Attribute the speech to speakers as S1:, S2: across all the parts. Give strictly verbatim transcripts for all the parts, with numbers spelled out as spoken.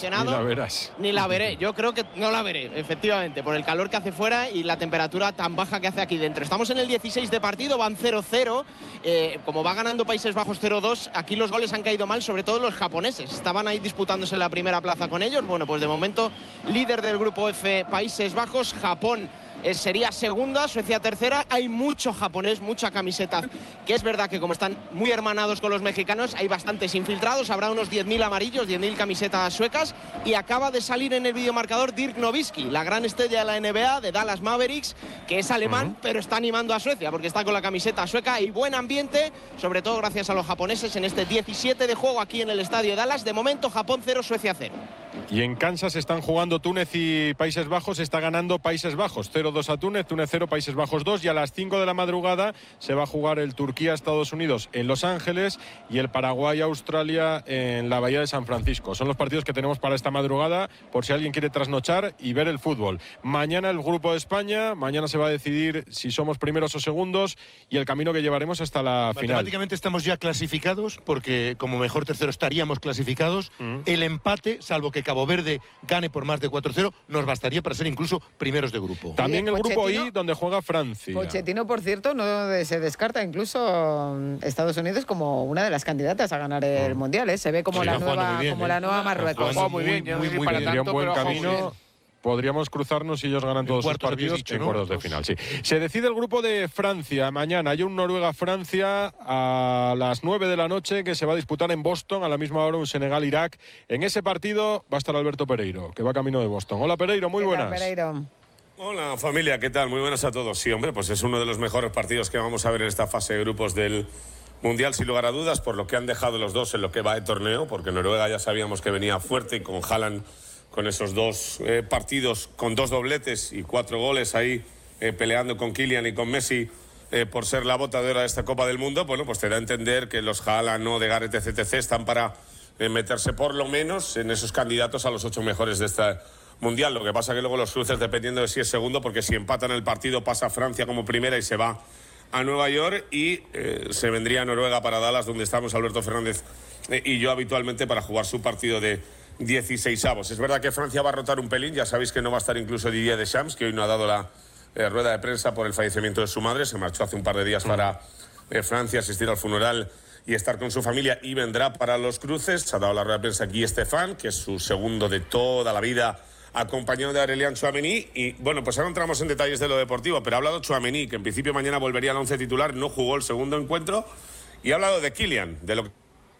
S1: aficionado.
S2: Ni la verás.
S1: Ni la veré. Yo creo que no la veré, efectivamente, por el calor que hace fuera y la temperatura tan baja que hace aquí dentro. Estamos en el dieciséis de partido, van cero cero. Eh, como va ganando Países Bajos cero dos, aquí los goles han caído mal, sobre todo los japoneses. Estaban ahí disputándose la primera plaza con ellos. Bueno, pues de momento, líder del grupo F, Países Bajos. Japón Eh, sería segunda, Suecia tercera. Hay mucho japonés, mucha camiseta, que es verdad que como están muy hermanados con los mexicanos, hay bastantes infiltrados. Habrá unos diez mil amarillos, diez mil camisetas suecas. Y acaba de salir en el videomarcador Dirk Nowitzki, la gran estrella de la N B A, de Dallas Mavericks, que es alemán, uh-huh. pero está animando a Suecia porque está con la camiseta sueca. Y buen ambiente, sobre todo gracias a los japoneses en este diecisiete de juego aquí en el estadio de Dallas. De momento Japón cero, Suecia cero.
S2: Y en Kansas están jugando Túnez y Países Bajos. Está ganando Países Bajos cero dos a Túnez, Túnez cero, Países Bajos dos. Y a las cinco de la madrugada se va a jugar el Turquía-Estados Unidos en Los Ángeles y el Paraguay-Australia en la Bahía de San Francisco. Son los partidos que tenemos para esta madrugada, por si alguien quiere trasnochar y ver el fútbol. Mañana el Grupo de España. Mañana se va a decidir si somos primeros o segundos y el camino que llevaremos hasta la final.
S3: Matemáticamente estamos ya clasificados, porque como mejor tercero estaríamos clasificados. Mm. El empate, salvo que Cabo Verde gane por más de cuatro cero, nos bastaría para ser incluso primeros de grupo.
S2: También el grupo I, donde juega Francia.
S4: Pochettino, por cierto, no se descarta incluso Estados Unidos como una de las candidatas a ganar el mm. Mundial, ¿eh? Se ve como, sí, la, nueva, bien, como ¿eh? la nueva Marruecos.
S2: Muy, muy bien, muy, muy bien. Tanto, un buen camino. Podríamos cruzarnos si ellos ganan todos sus partidos dicho, en ¿no? cuartos de final. Sí. Se decide el grupo de Francia mañana. Hay un Noruega-Francia a las nueve de la noche que se va a disputar en Boston. A la misma hora un Senegal-Irak. En ese partido va a estar Alberto Pereiro, que va camino de Boston. Hola, Pereiro, muy buenas.
S4: Hola, Pereiro.
S5: Hola, familia, ¿qué tal? Muy buenas a todos. Sí, hombre, pues es uno de los mejores partidos que vamos a ver en esta fase de grupos del Mundial, sin lugar a dudas, por lo que han dejado los dos en lo que va de torneo, porque Noruega ya sabíamos que venía fuerte y con Haaland, con esos dos eh, partidos, con dos dobletes y cuatro goles ahí, eh, peleando con Kylian y con Messi eh, por ser la bota de oro de esta Copa del Mundo, bueno, pues te da a entender que los Haaland, no, Odegaard, etc, etcétera, están para eh, meterse por lo menos en esos candidatos a los ocho mejores de esta Mundial. Lo que pasa que luego los cruces, dependiendo de si es segundo, porque si empatan el partido pasa Francia como primera y se va a Nueva York y eh, se vendría Noruega para Dallas, donde estamos Alberto Fernández eh, y yo habitualmente para jugar su partido de dieciseisavos. Es verdad que Francia va a rotar un pelín, ya sabéis que no va a estar incluso Didier Deschamps, que hoy no ha dado la eh, rueda de prensa por el fallecimiento de su madre, se marchó hace un par de días para eh, Francia, asistir al funeral y estar con su familia, y vendrá para los cruces. Se ha dado la rueda de prensa aquí Estefan, que es su segundo de toda la vida, acompañado de Aurélien Tchouaméni. Y bueno, pues ahora entramos en detalles de lo deportivo, pero ha hablado Tchouaméni, que en principio mañana volvería al once titular, no jugó el segundo encuentro, y ha hablado de Kylian, de lo que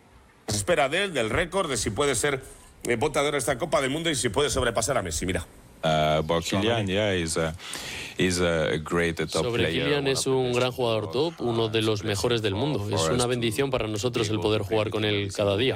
S5: se espera de él, del récord, de si puede ser eh, botador de esta Copa del Mundo y si puede sobrepasar a Messi. Mira.
S6: Uh, about Kylian, yeah, he's a, he's a great top
S7: Sobre
S6: player.
S7: Kylian es un gran jugador top, uno de los mejores del mundo. Es una bendición para nosotros el poder jugar con él cada día.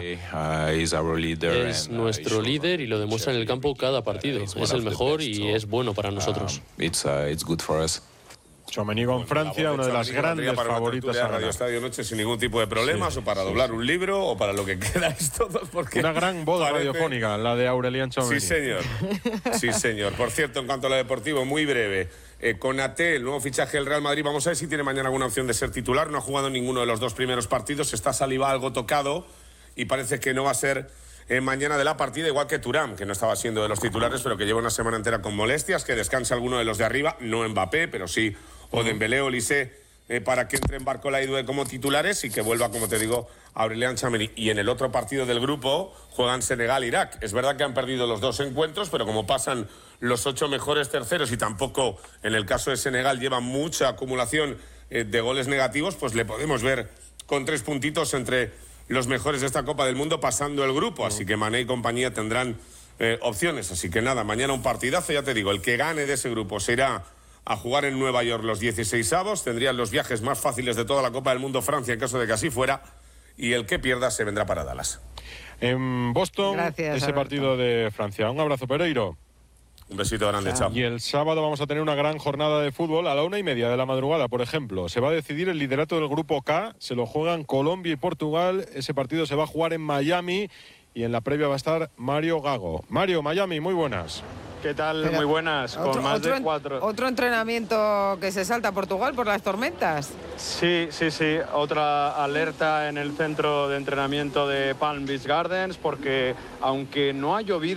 S7: Es nuestro líder y lo demuestra en el campo cada partido. Es el mejor y es bueno para nosotros.
S6: It's, uh, it's good for us.
S2: Tchouaméni con Francia, una de las grandes favoritas a
S5: Radio Estadio Noche sin ningún tipo de problemas, sí, o para sí, doblar sí. un libro o para lo que queráis todos, porque
S2: una gran boda parece... radiofónica, la de Aurélien Tchouaméni.
S5: Sí, señor. Sí, señor. Por cierto, en cuanto a lo deportivo, muy breve. Eh, Konaté, el nuevo fichaje del Real Madrid, vamos a ver si tiene mañana alguna opción de ser titular. No ha jugado en ninguno de los dos primeros partidos, está Saliba algo tocado y parece que no va a ser eh, mañana de la partida, igual que Thuram, que no estaba siendo de los titulares, pero que lleva una semana entera con molestias, que descanse alguno de los de arriba, no Mbappé, pero sí o Dembélé o Olise, eh, para que entre en Barcola y Due como titulares y que vuelva, como te digo, Aurélien Tchouaméni. Y en el otro partido del grupo juegan Senegal-Irak. Es verdad que han perdido los dos encuentros, pero como pasan los ocho mejores terceros y tampoco en el caso de Senegal lleva mucha acumulación eh, de goles negativos, pues le podemos ver con tres puntitos entre los mejores de esta Copa del Mundo pasando el grupo. Así que Mané y compañía tendrán eh, opciones. Así que nada, mañana un partidazo, ya te digo, el que gane de ese grupo se irá a jugar en Nueva York los dieciseisavos, tendrían los viajes más fáciles de toda la Copa del Mundo Francia en caso de que así fuera, y el que pierda se vendrá para Dallas.
S2: En Boston,
S4: Gracias,
S2: ese
S4: Alberto.
S2: partido de Francia. Un abrazo, Pereiro.
S5: Un besito grande, chao.
S2: Y el sábado vamos a tener una gran jornada de fútbol a la una y media de la madrugada, por ejemplo. Se va a decidir el liderato del grupo K, se lo juegan Colombia y Portugal. Ese partido se va a jugar en Miami y en la previa va a estar Mario Gago. Mario, Miami, muy buenas.
S8: ¿Qué tal?
S4: Pero
S8: muy buenas,
S4: otro,
S8: con más
S4: otro,
S8: de cuatro.
S4: ¿Otro entrenamiento que se salta a Portugal por las tormentas?
S8: Sí, sí, sí. Otra alerta en el centro de entrenamiento de Palm Beach Gardens, porque aunque no ha llovido